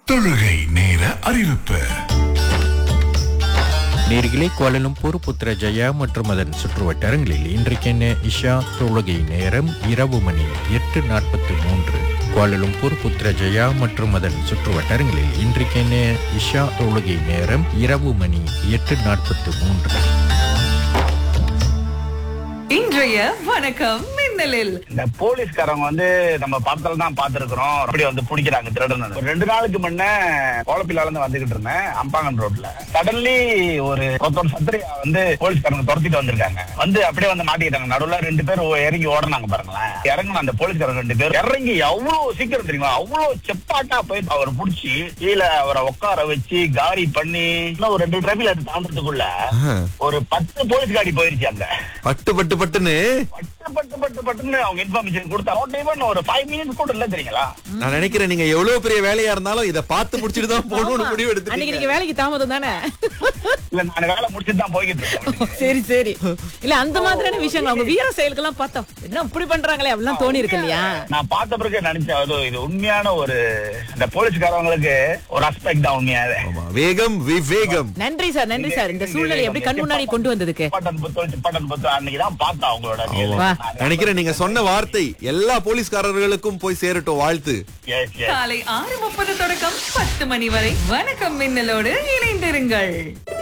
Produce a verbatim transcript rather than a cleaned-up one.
தொழுகை நேர அறிவிப்பு. நேர்களே, கோலாலம்பூர், புத்ரஜயா மற்றும் அதன் சுற்றுவட்டாரங்களில் இன்றைக்கென இஷா தொழுகை நேரம் இரவு மணி எட்டு நாற்பத்தி மூன்று. கோலாலம்பூர், புத்ரஜயா மற்றும் அதன் சுற்றுவட்டாரங்களில் இன்றைக்கென இஷா தொழுகை நேரம் இரவு மணி எட்டு நாற்பத்தி மூன்று. இன்றைய வணக்கம் மின்னலில் இந்த போலீஸ்காரங்க வந்து நம்ம படத்துல தான் பாத்துருக்கிறோம். அப்படி வந்து பிடிக்கிறாங்க திருடன. ஒரு ரெண்டு நாளுக்கு முன்ன கோலப்பிலால இருந்து வந்துகிட்டு இருந்தேன் அம்பாங்கன் ரோட்ல. சடன்லி ஒரு ஒருத்தர் சத்திரியா வந்து போலீஸ்காரங்க துரத்திட்டு வந்திருக்காங்க. வந்து அப்படியே வந்து மாட்டிக்கிட்டாங்க. நடுவுல ரெண்டு பேர் இறங்கி ஓடனாங்க பாருங்களேன். இறங்கின அந்த போலீஸ்காரங்க ரெண்டு பேர் இறங்கி அவ்வளவு சீக்கிரம் தெரியுமா, அவ்வளவு செப்பாட்டா போய் அவர் புடிச்சு கீழே அவரை உட்கார வச்சு காரி பண்ணி ஒரு ரெண்டு டிரைபில் எடுத்து தாண்டதுக்குள்ள ஒரு பத்து போலீஸ் காடி போயிருச்சு. அந்த பட்டு பட்டு பட்டுன்னு பட்டு பட்டு பட்டு பட்டுன்னு அவங்க இன்ஃபர்மேஷன் கொடுத்தா ஒரு ஃபைவ் மினிட்ஸ் கூட இல்ல தெரியுங்களா. நான் நினைக்கிறேன் நீங்க எவ்வளவு பெரிய வேலையா இருந்தாலும் இத பார்த்து முடிச்சிட்டு தான் போகணும்னு முடிவு எடுத்துட்டீங்க. அன்னைக்கு நீங்க வேலைக்கு தாமதம் தானே? இல்ல, நான் வேலை முடிச்சிட்டு தான் போய்கிட்டு இருக்கேன். சரி சரி. இல்ல, அந்த மாதிரியான விஷயங்கள் அவங்க வீர செயல்கள்லாம் பார்த்தோம். என்ன இப்படி பண்றாங்களே அப்படிலாம் தோணி இருக்கு இல்லையா? நான் பார்த்த பிறகு நினைச்சேன் அது இது உண்மையான ஒரு இந்த போலீஸ்காரங்களுக்கு ஒரு அஸ்பெக்ட் தான் உண்மையாவே. வேகம் விவேகம். நன்றி சார், நன்றி சார். இந்த சூழ்நிலை எப்படி கண் முன்னாடி கொண்டு வந்ததுக்கு பட்டன் புத்தம் சிப்பட்டன் புத்தம் அன்னைக்கு தான் பார்த்தா அவங்களோட. வா. நினைக்கிறேன் நீங்க சொன்ன வார்த்தை எல்லா போலீஸ்காரர்களுக்கும் போய் சேரட்டும். வாழ்த்து. Yes, yes. காலை ஆறு முப்பது தொடக்கம் பத்து மணி வரை வணக்கம் மின்னலோடு இணைந்திருங்கள்.